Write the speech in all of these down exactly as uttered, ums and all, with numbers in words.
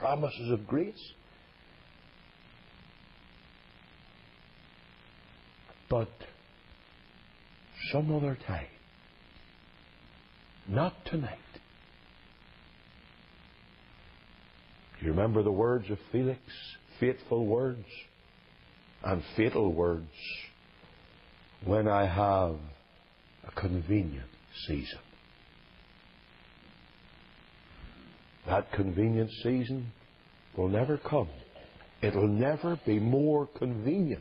promises of grace. But some other time. Not tonight. Do you remember the words of Felix? Faithful words and fatal words. When I have a convenient season. That convenient season will never come. It'll never be more convenient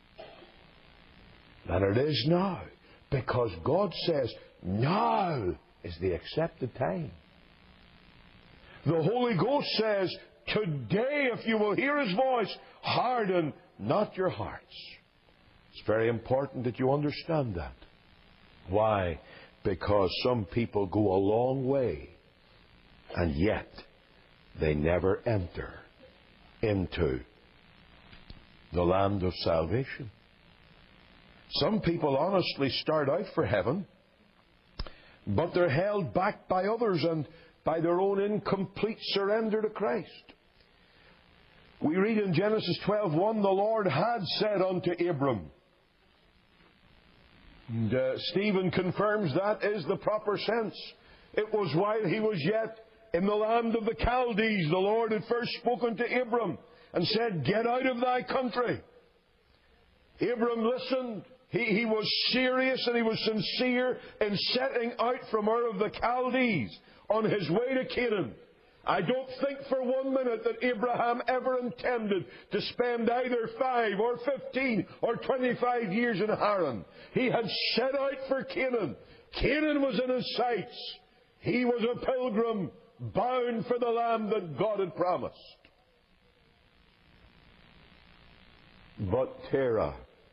than it is now. Because God says, now is the accepted time. The Holy Ghost says, today, if you will hear His voice, harden not your hearts. It's very important that you understand that. Why? Because some people go a long way, and yet they never enter into the land of salvation. Some people honestly start out for heaven, but they're held back by others and by their own incomplete surrender to Christ. We read in Genesis twelve one, the Lord had said unto Abram, and uh, Stephen confirms that is the proper sense. It was while he was yet in the land of the Chaldees, the Lord had first spoken to Abram and said, get out of thy country. Abram listened. He, he was serious and he was sincere in setting out from Ur of the Chaldees on his way to Canaan. I don't think for one minute that Abraham ever intended to spend either five or fifteen or twenty-five years in Haran. He had set out for Canaan. Canaan was in his sights. He was a pilgrim bound for the land that God had promised. But Terah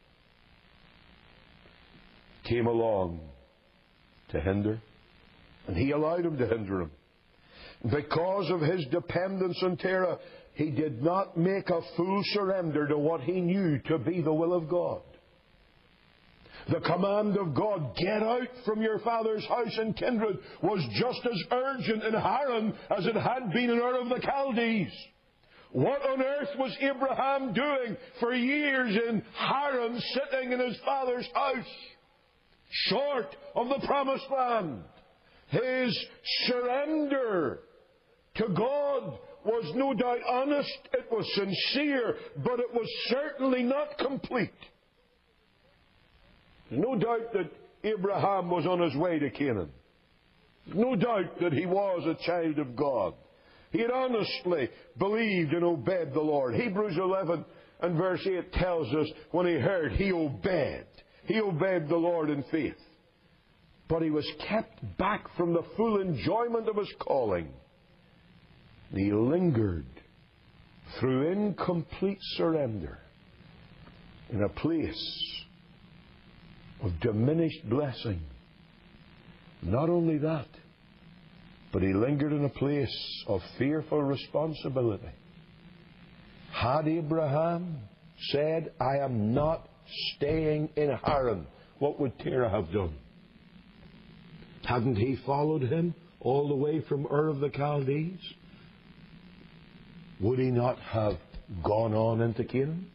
came along to hinder, and he allowed him to hinder him. Because of his dependence on Terah, he did not make a full surrender to what he knew to be the will of God. The command of God, get out from your father's house and kindred, was just as urgent in Haran as it had been in Ur of the Chaldees. What on earth was Abraham doing for years in Haran, sitting in his father's house, short of the promised land? His surrender to God was no doubt honest, it was sincere, but it was certainly not complete. There's no doubt that Abraham was on his way to Canaan. There's no doubt that he was a child of God. He had honestly believed and obeyed the Lord. Hebrews eleven and verse eight tells us when he heard, he obeyed. He obeyed the Lord in faith. But he was kept back from the full enjoyment of his calling. He lingered through incomplete surrender in a place of diminished blessing. Not only that, but he lingered in a place of fearful responsibility. Had Abraham said, I am not staying in Haran, what would Terah have done? Hadn't he followed him all the way from Ur of the Chaldees? Would he not have gone on into Canaan?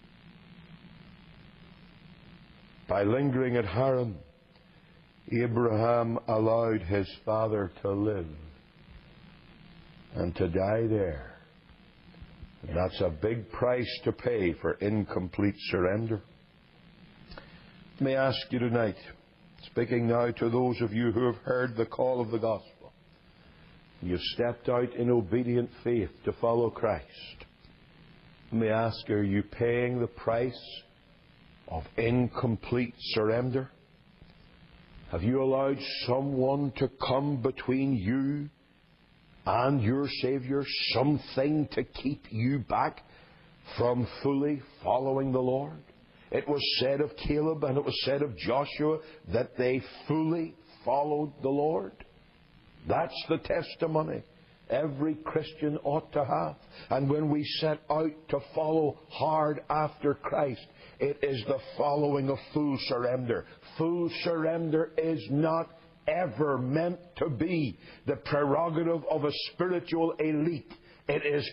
By lingering at Haran, Abraham allowed his father to live and to die there. And that's a big price to pay for incomplete surrender. Let me ask you tonight, speaking now to those of you who have heard the call of the gospel, you've stepped out in obedient faith to follow Christ. Let me ask, are you paying the price of incomplete surrender? Have you allowed someone to come between you and your Savior, something to keep you back from fully following the Lord? It was said of Caleb and it was said of Joshua that they fully followed the Lord. That's the testimony every Christian ought to have. And when we set out to follow hard after Christ, it is the following of full surrender. Full surrender is not ever meant to be the prerogative of a spiritual elite. It is